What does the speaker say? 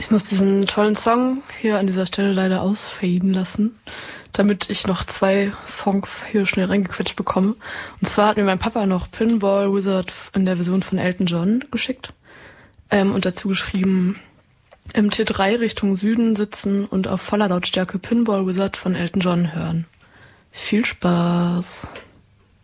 Ich muss diesen tollen Song hier an dieser Stelle leider ausfaden lassen, damit ich noch 2 Songs hier schnell reingequetscht bekomme. Und zwar hat mir mein Papa noch Pinball Wizard in der Version von Elton John geschickt und dazu geschrieben, im T3 Richtung Süden sitzen und auf voller Lautstärke Pinball Wizard von Elton John hören. Viel Spaß!